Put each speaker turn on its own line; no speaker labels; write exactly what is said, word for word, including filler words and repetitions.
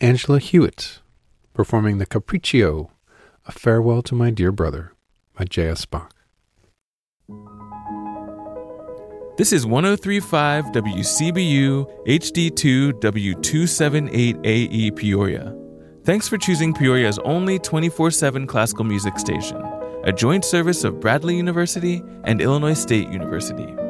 Angela Hewitt, performing the Capriccio, A Farewell to My Dear Brother, by J S. Bach.
This is one oh three point five W C B U H D two W two seventy-eight A E Peoria. Thanks for choosing Peoria's only twenty-four seven classical music station, a joint service of Bradley University and Illinois State University.